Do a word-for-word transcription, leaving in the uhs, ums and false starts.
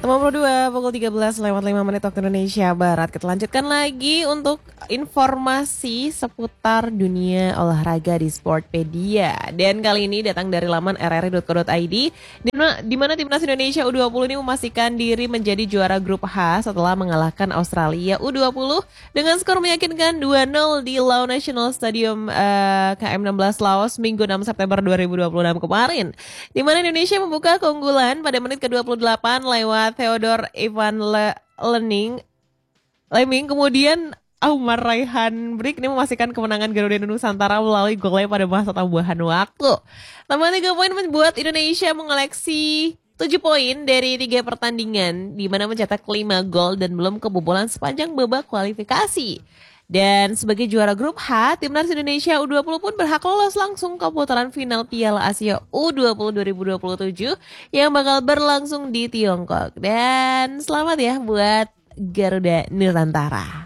lima puluh dua pukul tiga belas lewat lima menit waktu Indonesia Barat. Kita lanjutkan lagi untuk informasi seputar dunia olahraga di Sportpedia. Dan kali ini datang dari laman r r i dot co dot i d di mana, di mana timnas Indonesia U dua puluh ini memastikan diri menjadi juara grup H setelah mengalahkan Australia U dua puluh dengan skor meyakinkan dua nol di Lao National Stadium uh, K M enam belas Laos Minggu enam September dua ribu dua puluh enam kemarin. Di mana Indonesia membuka keunggulan pada menit ke dua puluh delapan lewat Theodore Ivan Le Lening Leming, kemudian Aumar Raihan Brik ini memastikan kemenangan Garuda Nusantara melalui golnya pada masa tambahan waktu. Tambahan tiga poin membuat Indonesia mengoleksi tujuh poin dari tiga pertandingan, di mana mencetak lima gol dan belum kebobolan sepanjang babak kualifikasi. Dan sebagai juara grup H, timnas Indonesia U dua puluh pun berhak lolos langsung ke putaran final Piala Asia U dua puluh dua ribu dua puluh tujuh yang bakal berlangsung di Tiongkok. Dan selamat ya buat Garuda Nusantara.